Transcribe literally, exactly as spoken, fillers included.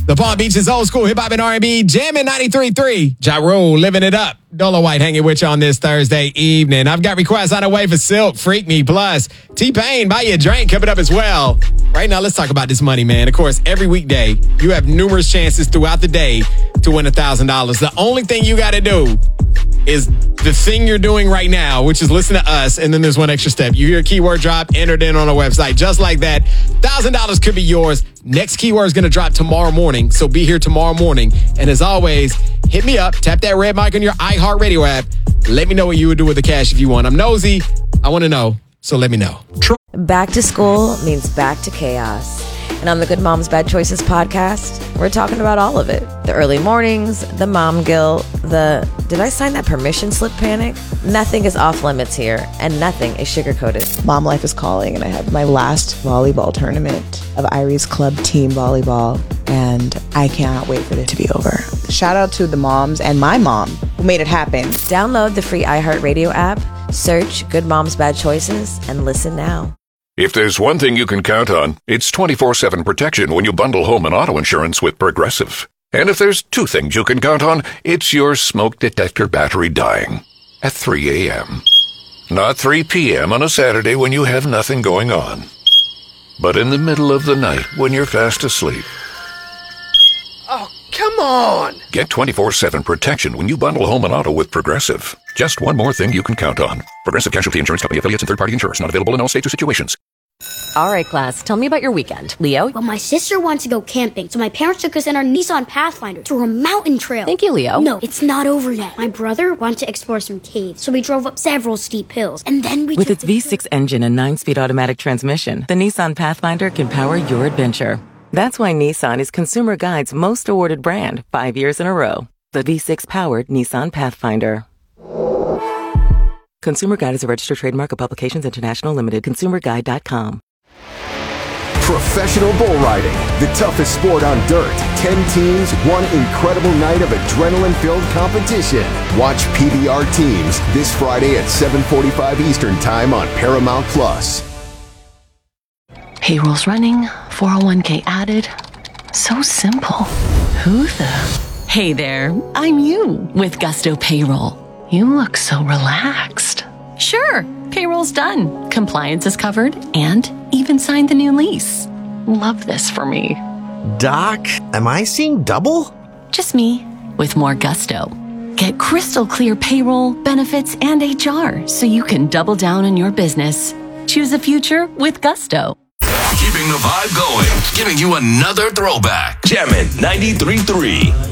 The Palm Beach's old school hip hop and R and B, jamming ninety-three point three. Ja Rule, living it up. Dolo White hanging with you on this Thursday evening. I've got requests on the way for Silk, Freak Me, plus T-Pain, buy you a drink coming up as well. Right now, let's talk about this money, man. Of course, every weekday, you have numerous chances throughout the day to win one thousand dollars. The only thing you got to do is the thing you're doing right now, which is listen to us, and then there's one extra step. You hear a keyword drop, entered in on our website. Just like that, one thousand dollars could be yours. Next keyword is going to drop tomorrow morning, so be here tomorrow morning. And as always, hit me up, tap that red mic on your iHeartRadio app. Let me know what you would do with the cash if you want. I'm nosy. I want to know, so let me know. Back to school means back to chaos. And on the Good Moms Bad Choices podcast, we're talking about all of it. The early mornings, the mom guilt, the did I sign that permission slip panic? Nothing is off limits here, and nothing is sugar-coated. Mom life is calling, and I have my last volleyball tournament of Irie's Club team volleyball, and I cannot wait for it to be over. Shout out to the moms and my mom who made it happen. Download the free iHeartRadio app, search Good Moms Bad Choices, and listen now. If there's one thing you can count on, it's twenty-four seven protection when you bundle home and auto insurance with Progressive. And if there's two things you can count on, it's your smoke detector battery dying at three a.m. Not three p.m. on a Saturday when you have nothing going on, but in the middle of the night when you're fast asleep. Oh, come on! Get twenty-four seven protection when you bundle home and auto with Progressive. Just one more thing you can count on. Progressive Casualty Insurance Company affiliates and third-party insurers. Not available in all states or situations. All right, class, tell me about your weekend. Leo? Well, my sister wants to go camping, so my parents took us in our Nissan Pathfinder through a mountain trail. Thank you, Leo. No, it's not over yet. My brother wanted to explore some caves, so we drove up several steep hills, and then we... With its V six engine and nine-speed automatic transmission, the Nissan Pathfinder can power your adventure. That's why Nissan is Consumer Guide's most awarded brand, five years in a row. The V six-powered Nissan Pathfinder. Consumer Guide is a registered trademark of Publications International Limited. consumer guide dot com. Professional bull riding, the toughest sport on dirt. Ten teams, one incredible night of adrenaline-filled competition. Watch P B R Teams this Friday at seven forty-five Eastern Time on Paramount Plus. Payroll's running, four oh one k added. So simple. Who the? Hey there, I'm you with Gusto Payroll. You look so relaxed. Sure, payroll's done. Compliance is covered and even signed the new lease. Love this for me. Doc, am I seeing double? Just me with more gusto. Get crystal clear payroll, benefits, and H R so you can double down on your business. Choose a future with Gusto. Keeping the vibe going, giving you another throwback. Jammin' ninety-three point three.